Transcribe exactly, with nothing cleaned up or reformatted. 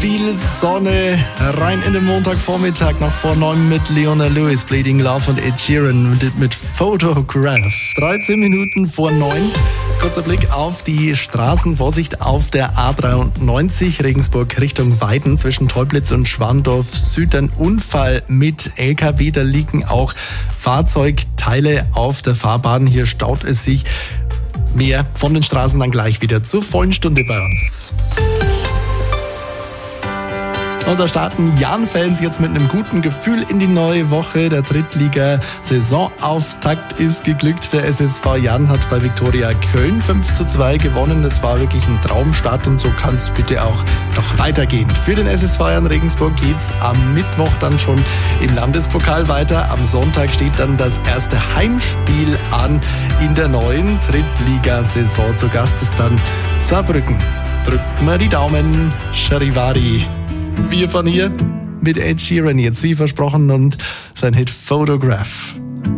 viel Sonne rein in den Montagvormittag, noch vor neun mit Leona Lewis, Bleeding Love und Ed Sheeran mit, mit Photograph. dreizehn Minuten vor neun. Kurzer Blick auf die Straßen. Vorsicht auf der A dreiundneunzig Regensburg Richtung Weiden zwischen Teublitz und Schwandorf Süd. Ein Unfall mit L K W. Da liegen auch Fahrzeugteile auf der Fahrbahn. Hier staut es sich. Mehr von den Straßen dann gleich wieder zur vollen Stunde bei uns. Und da starten Jan-Fans jetzt mit einem guten Gefühl in die neue Woche. Der Drittliga-Saisonauftakt ist geglückt. Der S S V Jan hat bei Viktoria Köln fünf zu zwei gewonnen. Das war wirklich ein Traumstart und so kann es bitte auch noch weitergehen. Für den S S V Jan Regensburg geht's am Mittwoch dann schon im Landespokal weiter. Am Sonntag steht dann das erste Heimspiel an in der neuen Drittliga-Saison. Zu Gast ist dann Saarbrücken. Drückt mal die Daumen, Charivari. Wir von hier mit Ed Sheeran jetzt wie versprochen und sein Hit Photograph.